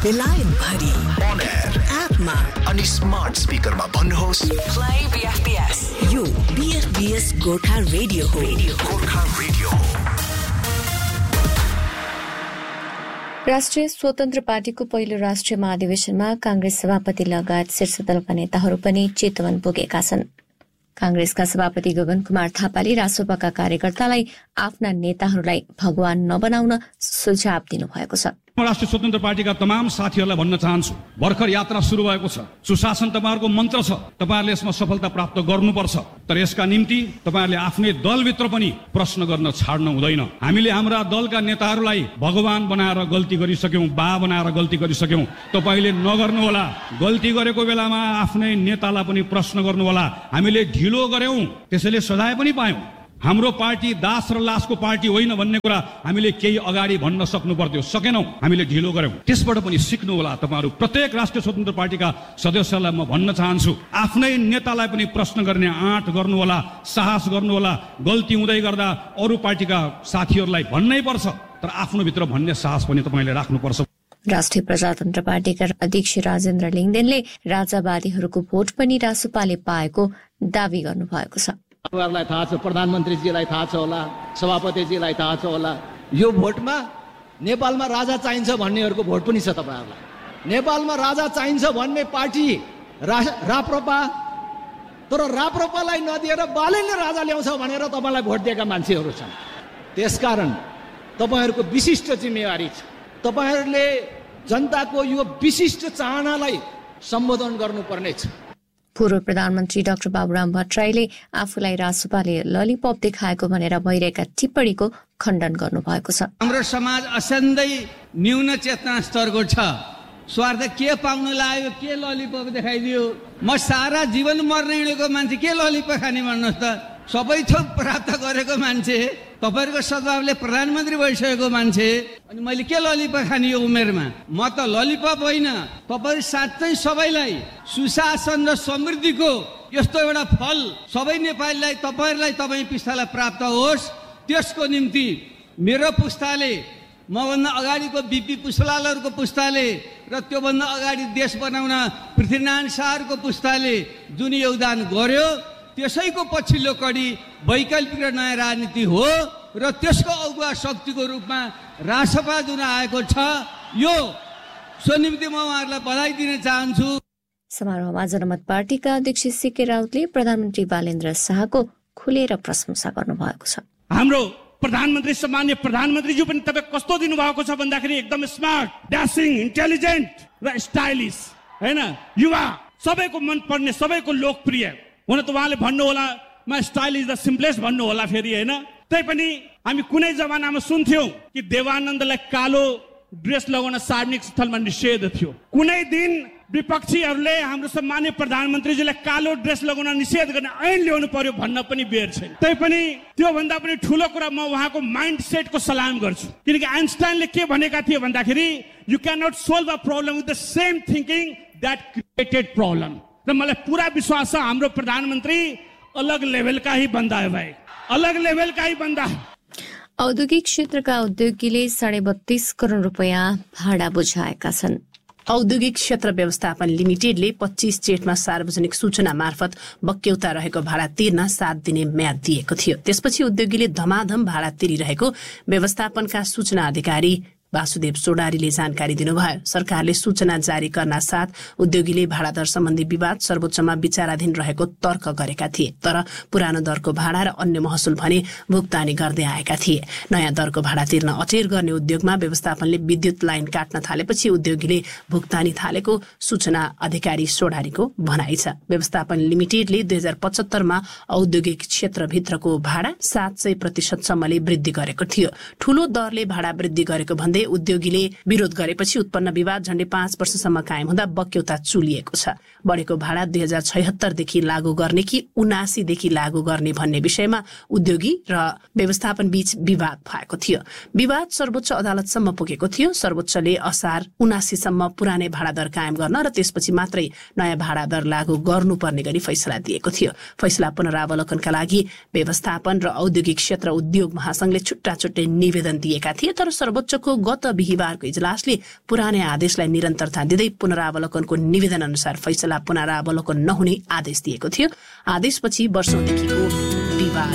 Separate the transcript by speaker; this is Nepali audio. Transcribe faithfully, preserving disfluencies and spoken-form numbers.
Speaker 1: बेलायत भरि
Speaker 2: on air
Speaker 1: एपमा
Speaker 2: अनि स्मार्ट स्पिकरमा भन्नुहोस्
Speaker 1: प्ले बीएफपीएस। यो बीएफपीएस गोर्खा रेडियो हो।
Speaker 2: गोर्खा रेडियो हो।
Speaker 3: राष्ट्रिय स्वतन्त्र पार्टीको पहिलो राष्ट्रिय महाधिवेशनमा कांग्रेस सभापति लगायत शीर्ष दलका नेताहरू पनि चितवन पुगेका छन्। कांग्रेसका सभापति गगन कुमार थापाले रासोपाका कार्यकर्तालाई आफ्ना नेताहरूलाई भगवान नबनाउन सुझाव दिनुभएको छ।
Speaker 4: राष्ट्रिय स्वतन्त्र पार्टीका तमाम साथीहरूलाई भन्न चाहन्छु, भर्खर यात्रा सुरु भएको छ। सुशासन तपाईँहरूको मन्त्र छ, तपाईँहरूले यसमा सफलता प्राप्त गर्नुपर्छ। तर यसका निम्ति तपाईँहरूले आफ्नै दलभित्र पनि प्रश्न गर्न छाड्नु हुँदैन। हामीले हाम्रा दलका नेताहरूलाई भगवान बनाएर गल्ती गरिसक्यौं, बा बनाएर गल्ती गरिसक्यौं। तपाईँले नगर्नु होला। गल्ती गरेको बेलामा आफ्नै नेतालाई पनि प्रश्न गर्नु होला। हामीले ढिलो गर्यौं, त्यसैले सजाय पनि पायौं। हाम्रो पार्टी दास र लासको पार्टी होइन भन्ने कुरा हामीले केही अगाडि भन्न सक्नु पर्थ्यो, सकेनौं। हामीले ढिलो गर्यौं। त्यसबाट पनि सिक्नु होला। तपाईहरु प्रत्येक राष्ट्रिय स्वतन्त्र पार्टीका सदस्यलाई म भन्न चाहन्छु, आफ्नै नेतालाई पनि प्रश्न गर्ने आँट गर्नु होला, साहस गर्नु होला। गल्ती हुँदै गर्दा अरू पार्टीका साथीहरूलाई भन्नै पर्छ, तर आफ्नो भित्र भन्ने साहस पनि तपाईले राख्नुपर्छ।
Speaker 3: राष्ट्रिय प्रजातन्त्र पार्टीका अध्यक्ष राजेन्द्र लिङदेनले राजावादीहरूको भोट पनि रासोपाले पाएको दावी गर्नुभएको छ।
Speaker 5: तपाईँहरूलाई थाहा छ, प्रधानमन्त्रीजीलाई थाहा छ होला, सभापतिजीलाई थाहा छ होला, यो भोटमा नेपालमा राजा चाहिन्छ भन्नेहरूको भोट पनि छ तपाईँहरूलाई। नेपालमा राजा चाहिन्छ भन्ने पार्टी रा राप्रपा, तर राप्रपालाई नदिएर बालेले राजा ल्याउँछ भनेर तपाईँलाई भोट दिएका मान्छेहरू छन्। त्यसकारण तपाईँहरूको विशिष्ट जिम्मेवारी छ, तपाईँहरूले जनताको यो विशिष्ट चाहनालाई सम्बोधन गर्नुपर्नेछ।
Speaker 3: पूर्व प्रधानमन्त्री डाक्टर बाबुराम भट्टराईले आफूलाई रासोपाले ललिपप देखाएको भनेर भइरहेका टिप्पणीको खण्डन गर्नुभएको छ।
Speaker 6: हाम्रो समाज असाध्यै न्यून चेतना स्तरको छ। स्वार्थ के पाउन लाग्यो, के ललिपप देखाइदियो। म सारा जीवन मर्ने हिँडेको मान्छे, के ललिपप खाने भन्नुहोस् त। सबै थोक प्राप्त गरेको मान्छे, तपाईहरुको सद्भावले प्रधानमन्त्री भइसकेको मान्छे, अनि मैले के ललिपप खाने यो उमेरमा। म त ललिपप होइन, तपाईहरु साँच्चै सबैलाई सुशासन र समृद्धिको यस्तो एउटा फल सबै नेपालीलाई, तपाईहरुलाई, तपाई पिस्तालाई प्राप्त होस्, त्यसको निम्ति मेरो पुस्ताले, मभन्दा अगाडिको बीपी पुष्पलालहरुको पुस्ताले र त्योभन्दा अगाडि देश बनाउन पृथ्वीनारायण शाहको पुस्ताले जुन योगदान गर्यो, त्यसैको पछिल्लो कडी वैकल्पिक र नयाँ राजनीति हो र त्यसको अगुवा शक्तिको रूपमा रासपा जुन आएको छ, यो सो निम्ति म उहाँहरूलाई बधाई दिन चाहन्छु।
Speaker 3: समारोहमा जनमत पार्टीका अध्यक्ष सीके राउतले प्रधानमन्त्री बालेन्द्र शाहको खुलेर प्रशंसा गर्नुभएको छ।
Speaker 4: हाम्रो प्रधानमन्त्री सम्मान्य प्रधानमन्त्रीज्यू पनि तपाईँ कस्तो दिनुभएको छ भन्दाखेरि एकदम स्मार्ट, ड्यासिङ, इन्टेलिजेन्ट र स्टाइलिस, हैन, युवा, सबैको मन पर्ने, सबैको लोकप्रिय। हुन त उहाँले भन्नु होला म स्टाइल इज द सिम्पलेस्ट भन्नु होला फेरि, हैन। तैपनि हामी कुनै जमानामा सुन्थ्यौं कि देवानन्दलाई कालो ड्रेस लगाउन सार्वजनिक स्थलमा निषेध थियो। कुनै दिन विपक्षीहरूले हाम्रो सम्मान्य प्रधानमन्त्रीजीलाई कालो ड्रेस लगाउन निषेध गर्ने ऐन ल्याउनु पर्यो भन्न पनि बेर छैन। तैपनि त्यो भन्दा पनि ठूलो कुरा म उहाँको माइन्ड सेटको सलाम गर्छु, किनकि आइन्स्टाइनले के भनेका थिए भन्दाखेरि you can not solve a problem with the same thinking that created problem. र मलाई पूरा विश्वास छ हाम्रो प्रधानमन्त्री अलग लेभलका ही बन्दा है भाइ, अलग लेभलका ही बन्दा।
Speaker 3: औद्योगिक क्षेत्रका उद्योगीले साढे बत्तीस करोड रुपियाँ भाडा बुझाएका छन्।
Speaker 7: औद्योगिक क्षेत्र व्यवस्थापन लिमिटेडले पच्चीस जेठमा सार्वजनिक सूचना मार्फत बक्यौता रहेको भाडा तिर्न सात दिने म्याद दिएको थियो। त्यसपछि उद्योगीले धमाधम भाडा तिरिरहेको व्यवस्थापनका सूचना अधिकारी वासुदेव सोडारीले जानकारी दिनुभयो। सरकारले सूचना जारी गर्न साथ उद्योगीले भाडा दर सम्बन्धी विवाद सर्वोच्चमा विचाराधीन रहेको तर्क गरेका थिए, तर पुरानो दरको भाडा र अन्य महसुल भने भुक्तानी गर्दै आएका थिए। नयाँ दरको भाडा तिर्न अचेर गर्ने उद्योगमा व्यवस्थापनले विद्युत लाइन काट्न थालेपछि उद्योगीले भुक्तानी थालेको सूचना अधिकारी सोडारीको भनाइ छ। व्यवस्थापन लिमिटेडले दुई हजार पचहत्तरमा औद्योगिक क्षेत्रभित्रको भाडा सात सय प्रतिशतसम्मले वृद्धि गरेको थियो। ठूलो दरले भाडा वृद्धि गरेको भन्दै उद्योगीले विरोध गरेपछि उत्पन्न विवाद झण्डै पाँच वर्षसम्म कायम हुँदा बक्यौता चुलिएको छ। बढेको भाडा दुई हजार छयहत्तरदेखि लागू गर्ने कि उनासीदेखि लागू गर्ने भन्ने विषयमा उद्योगी र व्यवस्थापन बीच विवाद भएको थियो। विवाद सर्वोच्च अदालतसम्म पुगेको थियो। सर्वोच्चले असार उनासीसम्म पुरानै भाडा दर कायम गर्न र त्यसपछि मात्रै नयाँ भाडा दर लागू गर्नुपर्ने गरी फैसला दिएको थियो। फैसला पुनरावलोकनका लागि व्यवस्थापन र औद्योगिक क्षेत्र उद्योग महासंघले छुट्टा छुट्टै निवेदन दिएका थिए, तर सर्वोच्चको गत बिहिबारको इजलासले पुरानै आदेशलाई निरन्तरता दिँदै पुनरावलोकनको निवेदन अनुसार फैसला पुनरावलोकन नहुने आदेश दिएको थियो। आदेशपछि वर्षौंदेखिको